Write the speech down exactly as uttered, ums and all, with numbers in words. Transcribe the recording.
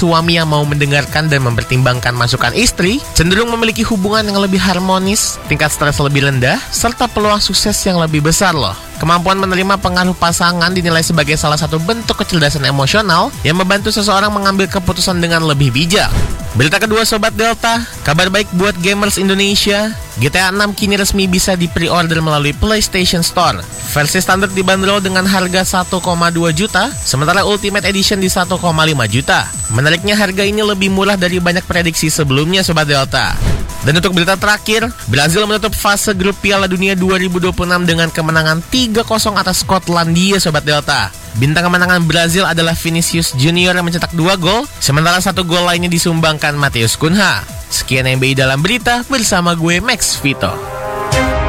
suami yang mau mendengarkan dan mempertimbangkan masukan istri, cenderung memiliki hubungan yang lebih harmonis, tingkat stres lebih rendah, serta peluang sukses yang lebih besar loh. Kemampuan menerima pengaruh pasangan dinilai sebagai salah satu bentuk kecerdasan emosional yang membantu seseorang mengambil keputusan dengan lebih bijak. Berita kedua Sobat Delta, kabar baik buat gamers Indonesia. G T A enam kini resmi bisa di-pre-order melalui PlayStation Store. Versi standar dibanderol dengan harga satu koma dua juta, sementara Ultimate Edition di satu koma lima juta. Menariknya harga ini lebih murah dari banyak prediksi sebelumnya Sobat Delta. Dan untuk berita terakhir, Brazil menutup fase grup Piala Dunia dua ribu dua puluh enam dengan kemenangan tiga kosong atas Skotlandia Sobat Delta. Bintang kemenangan Brazil adalah Vinicius Junior yang mencetak dua gol, sementara satu gol lainnya disumbangkan Matheus Cunha. Sekian M B I dalam berita bersama gue Max Vito.